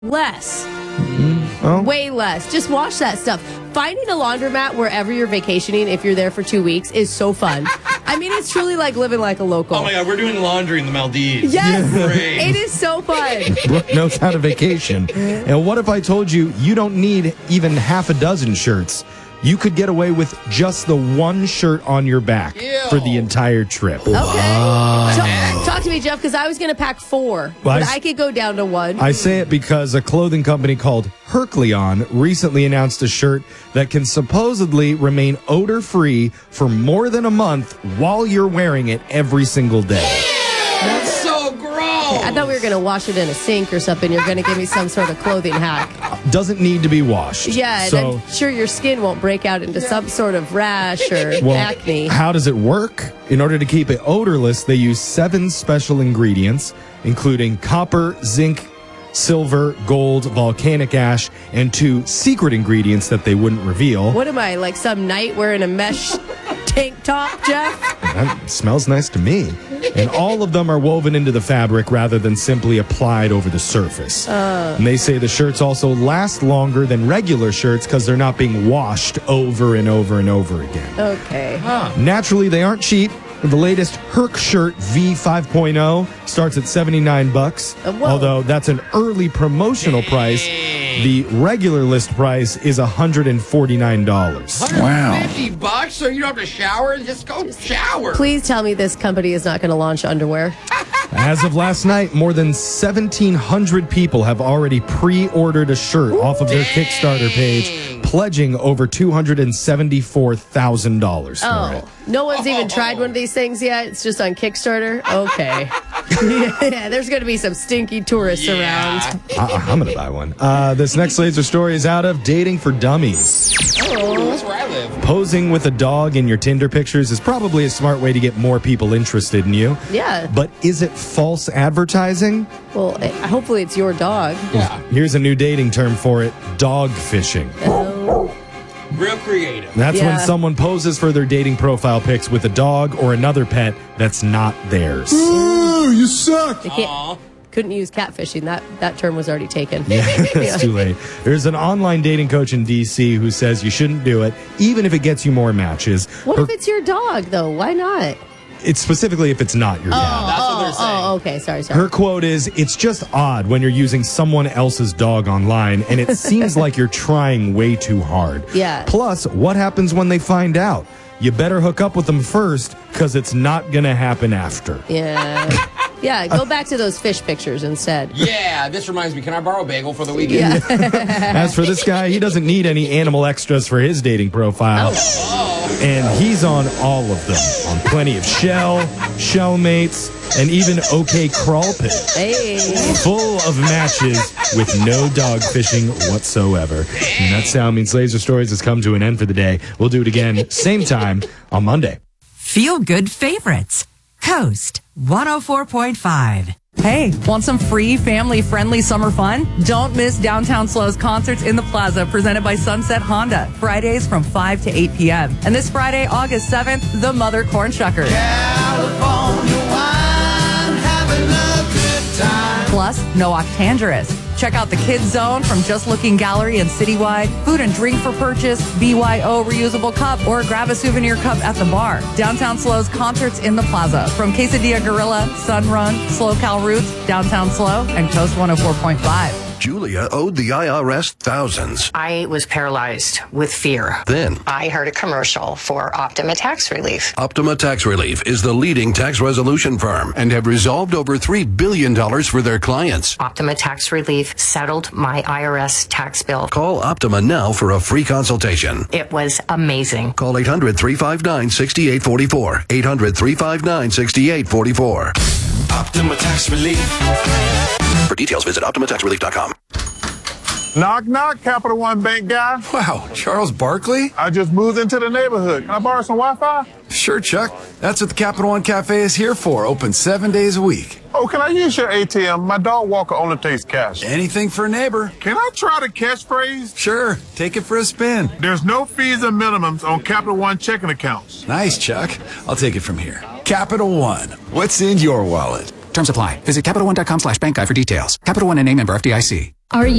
less. Oh. Way less. Just wash that stuff. Finding a laundromat wherever you're vacationing, if you're there for 2 weeks, is so fun. I mean, it's truly like living like a local. Oh my God, we're doing laundry in the Maldives. Yes, Great. it is so fun. Brooke knows how to vacation. And what if I told you you don't need even half a dozen shirts? You could get away with just the one shirt on your back for the entire trip. Okay. Talk to me, Jeff, because I was going to pack 4, but I could go down to 1. I say it because a clothing company called Hercleon recently announced a shirt that can supposedly remain odor-free for more than a month while you're wearing it every single day. That's so gross. I thought we were going to wash it in a sink or something. You're going to give me some sort of clothing hack. Doesn't need to be washed. Yeah, and I'm sure your skin won't break out into some sort of rash or acne. How does it work? In order to keep it odorless, they use 7 special ingredients, including copper, zinc, silver, gold, volcanic ash, and 2 secret ingredients that they wouldn't reveal. What am I, like some knight wearing a mesh tank top, Jeff? That smells nice to me. And all of them are woven into the fabric rather than simply applied over the surface. And they say the shirts also last longer than regular shirts because they're not being washed over and over and over again. Okay. Naturally, they aren't cheap. The latest Herc shirt V5.0 starts at $79, although that's an early promotional price. The regular list price is $149. $150 so you don't have to shower? Just go shower. Please tell me this company is not going to launch underwear. As of last night, more than 1,700 people have already pre-ordered a shirt off of their Kickstarter page, pledging over $274,000 for it. No one's even tried one of these things yet? It's just on Kickstarter? Okay. Yeah, there's going to be some stinky tourists around. I'm going to buy one. This next laser story is out of Dating for Dummies. Oh, that's where I live. Posing with a dog in your Tinder pictures is probably a smart way to get more people interested in you. Yeah. But is it false advertising? Well, hopefully it's your dog. Yeah. Here's a new dating term for it, dog fishing. Real creative. That's when someone poses for their dating profile pics with a dog or another pet that's not theirs. Ooh, you suck. They couldn't use catfishing. That term was already taken. Yeah, it's too late. There's an online dating coach in D.C. who says you shouldn't do it, even if it gets you more matches. What if it's your dog, though? Why not? It's specifically if it's not your dog. That's what they're saying. Oh, okay. Sorry. Her quote is, "It's just odd when you're using someone else's dog online, and it seems like you're trying way too hard. Yeah. Plus, what happens when they find out? You better hook up with them first, because it's not going to happen after." Yeah. Yeah, go back to those fish pictures instead. Yeah, this reminds me. Can I borrow a bagel for the weekend? Yeah. As for this guy, he doesn't need any animal extras for his dating profile. And he's on all of them. On plenty of Shellmates, and even OK Crawl Pit. Hey. Full of matches with no dog fishing whatsoever. And that sound means Laser Stories has come to an end for the day. We'll do it again, same time on Monday. Feel good favorites. Coast 104.5. Hey, want some free family-friendly summer fun? Don't miss Downtown Slow's Concerts in the Plaza presented by Sunset Honda. Fridays from 5 to 8 p.m. And this Friday, August 7th, the Mother Cornshuckers. California wine, having a good time. Plus, Noach Tangerous. Check out the Kids Zone from Just Looking Gallery and Citywide. Food and drink for purchase, BYO reusable cup, or grab a souvenir cup at the bar. Downtown Slow's Concerts in the Plaza. From Quesadilla Gorilla, Sun Run, Slow Cal Roots, Downtown Slow, and Coast 104.5. Julia owed the IRS thousands. I was paralyzed with fear. Then I heard a commercial for Optima Tax Relief. Optima Tax Relief is the leading tax resolution firm and have resolved over $3 billion for their clients. Optima Tax Relief settled my IRS tax bill. Call Optima now for a free consultation. It was amazing. Call 800-359-6844. 800-359-6844. Optima Tax Relief. For details, visit OptimaTaxRelief.com. Knock, knock, Capital One Bank guy. Wow, Charles Barkley? I just moved into the neighborhood. Can I borrow some Wi-Fi? Sure, Chuck. That's what the Capital One Cafe is here for. Open 7 days a week. Oh, can I use your ATM? My dog walker only takes cash. Anything for a neighbor. Can I try the catchphrase? Sure, take it for a spin. There's no fees or minimums on Capital One checking accounts. Nice, Chuck. I'll take it from here. Capital One. What's in your wallet? Terms apply. Visit CapitalOne.com/bankguide for details. Capital One and name member FDIC. Are you